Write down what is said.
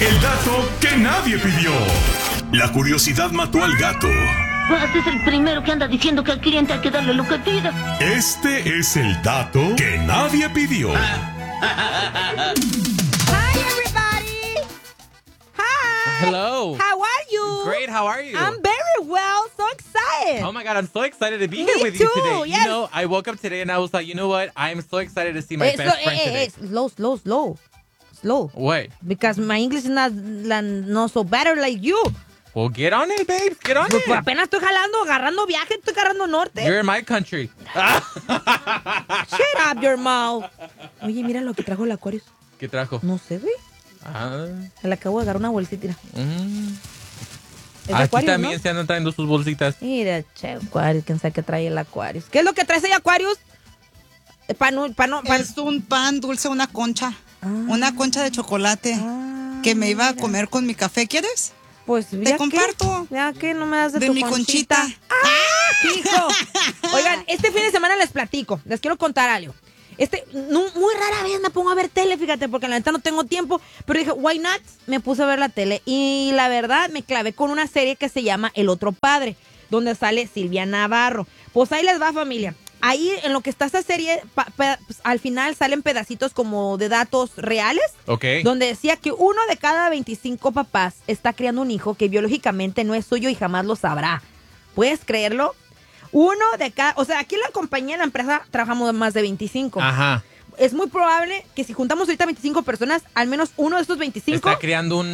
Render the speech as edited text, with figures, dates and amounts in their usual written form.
El dato que nadie pidió. La curiosidad mató al gato. Este es el primero que anda diciendo que al cliente hay que darle lo que pida. Este es el dato que nadie pidió. Hi, everybody. Hi. Hello. How are you? Great, how are you? I'm very well. So excited. Oh my God, I'm so excited to be Me here with you too, today. yes. You know, I woke up today and I was like, you know what? I'm so excited to see my best friend today. Slow. What? Because my English is not so better like you. Well, get on it, babes. Get on Pues it. apenas estoy agarrando viaje, estoy agarrando norte. You're in my country. Shut up your mouth. Oye, mira lo que trajo el Aquarius. ¿Qué trajo? No sé, güey. Ah. Se le acabo de agarrar una bolsita. Mira. Es de Aquí Aquarius, también ¿no? se andan trayendo sus bolsitas. Mira, che, Aquarius, quién sabe qué trae el Aquarius. ¿Qué es lo que traes ahí, Aquarius? Pan. Es un pan dulce, una concha. Una concha de chocolate que me iba a comer con mi café. ¿Quieres? Pues Te comparto. Ya que no me das de De tu mi conchita. Hijo. Oigan, este fin de semana les platico. Les quiero contar algo. Muy rara vez me pongo a ver tele, fíjate, porque la neta no tengo tiempo. Pero dije, why not? Me puse a ver la tele. Y la verdad, me clavé con una serie que se llama El Otro Padre, donde sale Silvia Navarro. Pues ahí les va, familia. Ahí, en lo que está esta serie, pues, al final salen pedacitos como de datos reales. Ok. Donde decía que 1 de cada 25 papás está criando un hijo que biológicamente no es suyo y jamás lo sabrá. ¿Puedes creerlo? 1 de cada... O sea, aquí en la compañía, en la empresa, trabajamos más de 25. Ajá. Es muy probable que si juntamos ahorita 25 personas, al menos uno de estos 25... Está creando un